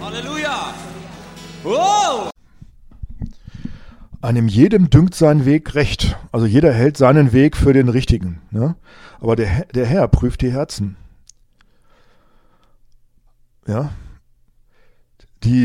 Halleluja! Wow! Einem jedem dünkt sein Weg recht. Also jeder hält seinen Weg für den richtigen. Ne? Aber der Herr prüft die Herzen. Ja. Die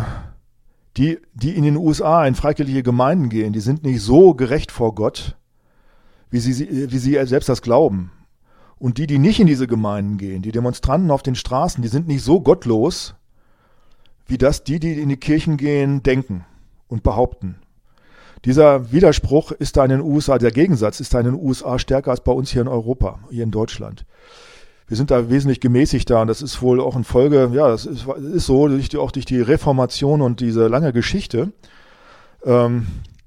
in den USA in freikirchliche Gemeinden gehen, die sind nicht so gerecht vor Gott, wie sie selbst das glauben. Und die nicht in diese Gemeinden gehen, die Demonstranten auf den Straßen, die sind nicht so gottlos, wie das die in die Kirchen gehen, denken und behaupten. Dieser Widerspruch ist da in den USA, der Gegensatz ist da in den USA stärker als bei uns hier in Europa, hier in Deutschland. Wir sind da wesentlich gemäßigter und das ist wohl auch in Folge, ja, das ist so, auch durch die Reformation und diese lange Geschichte in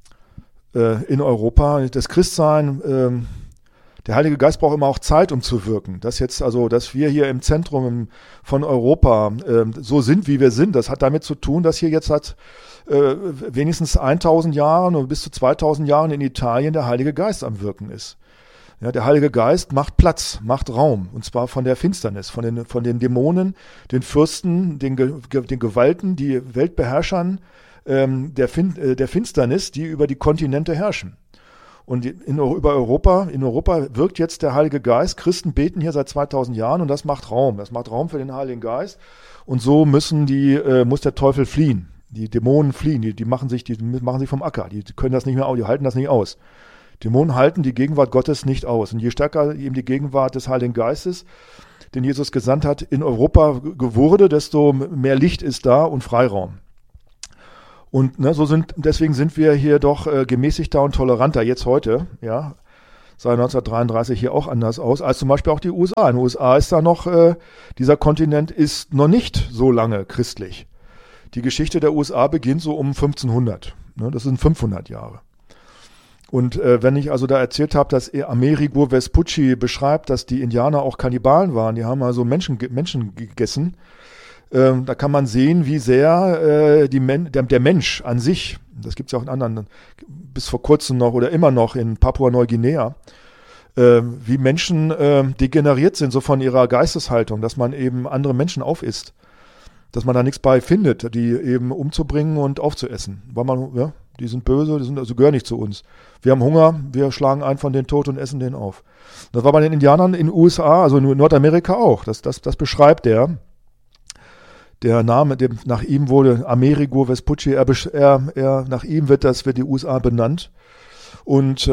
Europa, das Christsein, der Heilige Geist braucht immer auch Zeit, um zu wirken. Dass wir hier im Zentrum von Europa so sind, wie wir sind, das hat damit zu tun, dass hier jetzt seit wenigstens 1000 Jahren oder bis zu 2000 Jahren in Italien der Heilige Geist am Wirken ist. Ja, der Heilige Geist macht Platz, macht Raum, und zwar von der Finsternis, von den Dämonen, den Fürsten, den Gewalten, die Weltbeherrschern der Finsternis, die über die Kontinente herrschen. Und in Europa wirkt jetzt der Heilige Geist. Christen beten hier seit 2000 Jahren und das macht Raum. Das macht Raum für den Heiligen Geist. Und so muss der Teufel fliehen. Die Dämonen fliehen. Die machen sich vom Acker. Die können das nicht mehr aus. Die halten das nicht aus. Dämonen halten die Gegenwart Gottes nicht aus. Und je stärker eben die Gegenwart des Heiligen Geistes, den Jesus gesandt hat, in Europa wurde, desto mehr Licht ist da und Freiraum. Und deswegen sind wir hier doch gemäßigter und toleranter jetzt heute, ja, sah 1933 hier auch anders aus, als zum Beispiel auch die USA. In den USA ist da noch, dieser Kontinent ist noch nicht so lange christlich. Die Geschichte der USA beginnt so um 1500, ne, das sind 500 Jahre. Und wenn ich also da erzählt habe, dass Amerigo Vespucci beschreibt, dass die Indianer auch Kannibalen waren, die haben also Menschen gegessen, da kann man sehen, wie sehr der Mensch an sich, das gibt es ja auch in anderen, bis vor kurzem noch oder immer noch in Papua-Neuguinea, wie Menschen degeneriert sind, so von ihrer Geisteshaltung, dass man eben andere Menschen aufisst, dass man da nichts bei findet, die eben umzubringen und aufzuessen. Weil die sind böse, also gehören nicht zu uns. Wir haben Hunger, wir schlagen einen von denen tot und essen den auf. Das war bei den Indianern in den USA, also in Nordamerika auch. Das beschreibt der. Der Name, nach ihm wurde Amerigo Vespucci, nach ihm wird die USA benannt. Und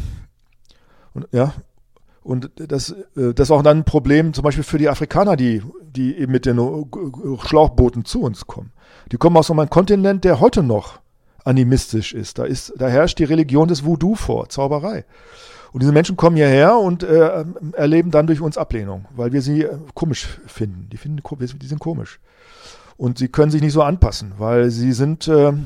das ist auch dann ein Problem zum Beispiel für die Afrikaner, die eben mit den Schlauchbooten zu uns kommen. Die kommen aus einem Kontinent, der heute noch animistisch ist. Da herrscht die Religion des Voodoo vor, Zauberei. Und diese Menschen kommen hierher und erleben dann durch uns Ablehnung, weil wir sie komisch finden. Die sind komisch. Und sie können sich nicht so anpassen, weil sie sind unter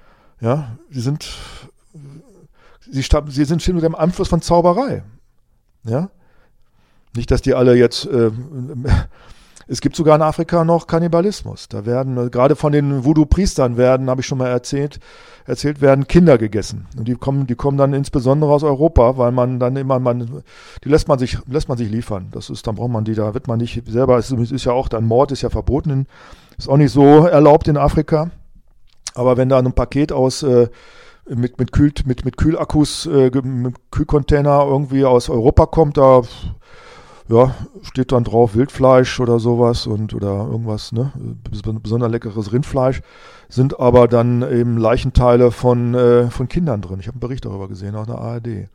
dem Einfluss von Zauberei. Ja? Nicht, dass die alle jetzt, es gibt sogar in Afrika noch Kannibalismus. Da werden, gerade von den Voodoo-Priestern habe ich schon mal erzählt, werden Kinder gegessen. Und die kommen dann insbesondere aus Europa, weil man dann die lässt man sich liefern. Dann braucht man die, da wird man nicht selber, es ist ja auch, dann Mord ist ja verboten, ist auch nicht so erlaubt in Afrika. Aber wenn da ein Paket mit Kühlakkus, mit Kühlcontainer irgendwie aus Europa kommt, da steht dann drauf Wildfleisch oder sowas oder irgendwas, ne, besonders leckeres Rindfleisch, sind aber dann eben Leichenteile von Kindern drin. Ich habe einen Bericht darüber gesehen, auch in der ARD.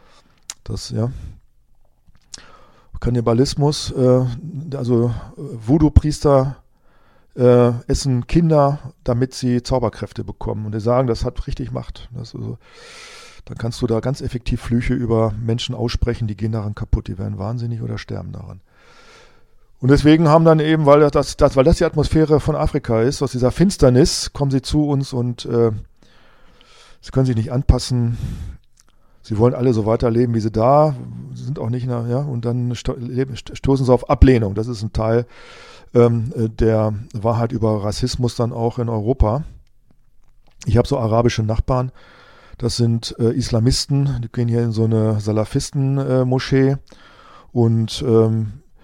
Kannibalismus, also Voodoo-Priester essen Kinder, damit sie Zauberkräfte bekommen. Und die sagen, das hat richtig Macht. Dann kannst du da ganz effektiv Flüche über Menschen aussprechen, die gehen daran kaputt, die werden wahnsinnig oder sterben daran. Und deswegen haben dann eben, weil das die Atmosphäre von Afrika ist, aus dieser Finsternis kommen sie zu uns und sie können sich nicht anpassen. Sie wollen alle so weiterleben, wie sie da sind, auch nicht, und dann stoßen sie auf Ablehnung. Das ist ein Teil der Wahrheit über Rassismus dann auch in Europa. Ich habe so arabische Nachbarn, das sind Islamisten, die gehen hier in so eine Salafisten-Moschee und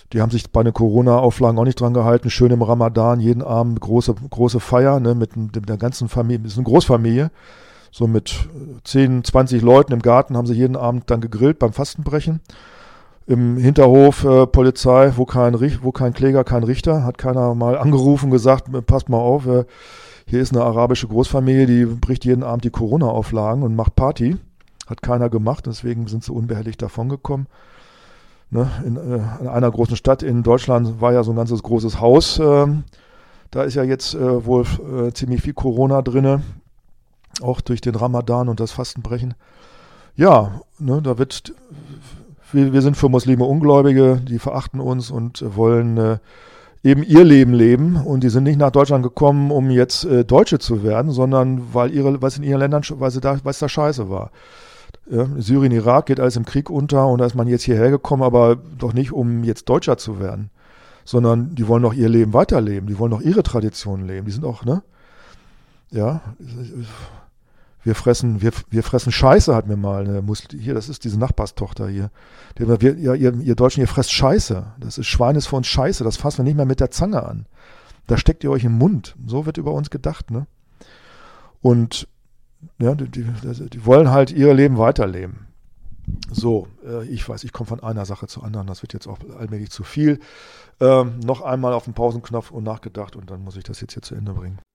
Die haben sich bei den Corona-Auflagen auch nicht dran gehalten. Schön im Ramadan, jeden Abend große Feier, ne, mit der ganzen Familie. Das ist eine Großfamilie. So mit 10, 20 Leuten im Garten haben sie jeden Abend dann gegrillt beim Fastenbrechen. Im Hinterhof Polizei, wo kein Kläger, kein Richter, hat keiner mal angerufen, gesagt, passt mal auf, hier ist eine arabische Großfamilie, die bricht jeden Abend die Corona-Auflagen und macht Party. Hat keiner gemacht, deswegen sind sie unbehelligt davongekommen. Ne, in einer großen Stadt in Deutschland war ja so ein ganzes großes Haus. Da ist ja jetzt wohl ziemlich viel Corona drinne, auch durch den Ramadan und das Fastenbrechen. Ja, ne, wir sind für Muslime Ungläubige, die verachten uns und wollen eben ihr Leben leben. Und die sind nicht nach Deutschland gekommen, um jetzt Deutsche zu werden, sondern weil es in ihren Ländern, weil es da scheiße war. Ja, Syrien, Irak geht alles im Krieg unter und da ist man jetzt hierher gekommen, aber doch nicht, um jetzt Deutscher zu werden, sondern die wollen doch ihr Leben weiterleben, die wollen doch ihre Traditionen leben. Die sind auch, ne? Ja, wir fressen Scheiße, hat mir mal eine hier, das ist diese Nachbarstochter hier. Ihr Deutschen, ihr fresst Scheiße. Das ist Schwein ist für uns Scheiße, das fassen wir nicht mehr mit der Zange an. Da steckt ihr euch im Mund. So wird über uns gedacht, ne? Und ja, die wollen halt ihr Leben weiterleben. So, ich weiß, ich komme von einer Sache zur anderen, das wird jetzt auch allmählich zu viel. Noch einmal auf den Pausenknopf und nachgedacht und dann muss ich das jetzt hier zu Ende bringen.